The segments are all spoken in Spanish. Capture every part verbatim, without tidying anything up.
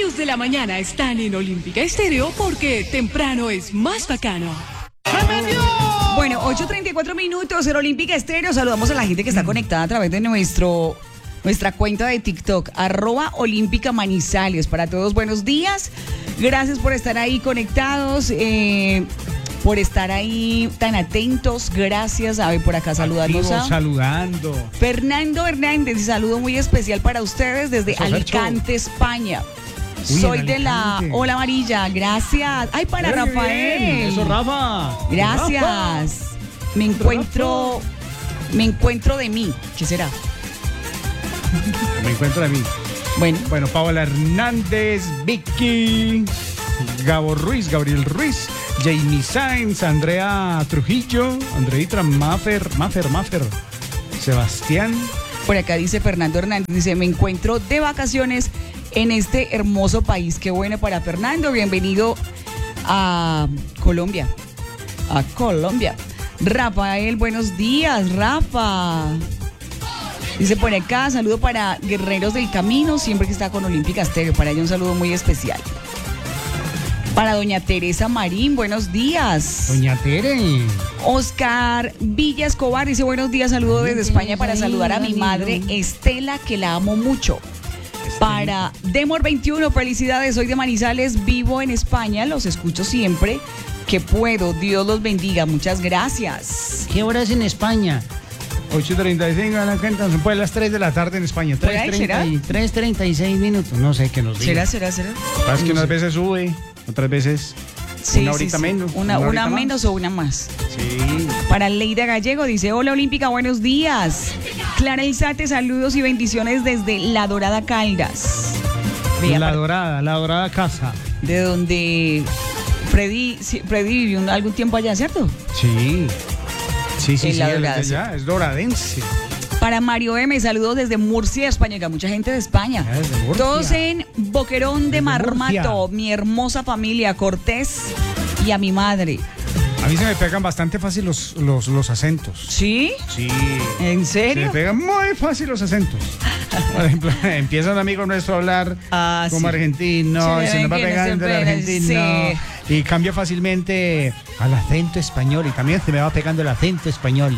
News de la mañana están en Olímpica Estéreo porque temprano es más bacano. Bueno, ocho treinta y cuatro minutos en Olímpica Estéreo. Saludamos a la gente que está conectada a través de nuestro nuestra cuenta de TikTok, arroba Olímpica Manizales. Para todos, buenos días. Gracias por estar ahí conectados, eh, por estar ahí tan atentos. Gracias. A ver, por acá saludarnos a saludando. Fernando Hernández, y saludo muy especial para ustedes desde Eso, Alicante, Fercho. España. Uy, Soy en de la Alicante. Ola Amarilla, gracias. Ay, para Muy Rafael. bien. Eso, Rafa. Gracias. Rafa. Me encuentro, me encuentro de mí. ¿Qué será? Me encuentro a mí. Bueno, Bueno, Paola Hernández, Vicky, Gabo Ruiz, Gabriel Ruiz, Jamie Sainz, Andrea Trujillo, Andreitra Maffer, Maffer, Maffer, Sebastián. por acá dice Fernando Hernández, dice, me encuentro de vacaciones en este hermoso país. Qué bueno para Fernando. Bienvenido a Colombia. A Colombia. Rafael, buenos días, Rafa. Dice por acá, saludo para Guerreros del Camino, siempre que está con Olímpica Estéreo. Para ella un saludo muy especial. Para doña Teresa Marín, buenos días. Doña Tere. Oscar Villa Escobar dice buenos días, saludo desde España para saludar a mi madre Estela, que la amo mucho. Para Demor veintiuno, felicidades, soy de Manizales, vivo en España, los escucho siempre que puedo, Dios los bendiga, muchas gracias. ¿Qué hora es en España? ocho treinta y cinco, no cuentan, son pues las tres de la tarde en España. Por ahí, ¿será? tres treinta y seis minutos, no sé qué nos diga. ¿Será, será, será? Pasa que unas veces sube, otras veces Sí, una sí, horita sí. menos. Una, una, horita más. menos o una más. Sí. Para Leida Gallego dice, hola Olímpica, buenos días. Clara Ilzate, saludos y bendiciones desde La Dorada Caldas. Vea, La para- dorada, la dorada casa. de donde Freddy, sí, Freddy vivió un- algún tiempo allá, ¿cierto? Sí. Sí, sí, En sí, La es Dorada, de sí. allá, es doradense. Para Mario M, saludos desde Murcia, España, que hay mucha gente de España. Ah, desde Murcia. Todos en Boquerón de Desde Marmato, Murcia. mi hermosa familia, Cortés y a mi madre. A mí se me pegan bastante fácil los, los, los acentos. ¿Sí? Sí. ¿En Se me serio? pegan muy fácil los acentos. Por ejemplo, empieza un amigo nuestro a hablar Ah, como sí. argentino Se y se nos va ven que no se pegando el pegan, argentino y cambia fácilmente al acento español y también se me va pegando el acento español.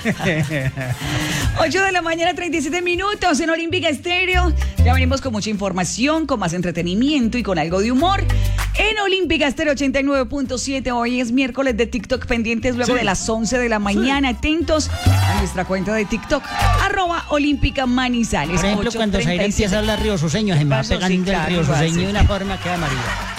ocho de la mañana, treinta y siete minutos en Olímpica Estéreo. Ya venimos con mucha información, con más entretenimiento y con algo de humor. En Olímpica Estéreo ochenta y nueve punto siete, hoy es miércoles de TikTok pendientes luego Sí. de las once de la mañana. Atentos a nuestra cuenta de TikTok, arroba Olímpica Manizales. Por ejemplo, cuando Zaira empieza a hablar riosuseño, se me va pasó? Sí, pegando el claro, riosuseño sí. de una forma que da María.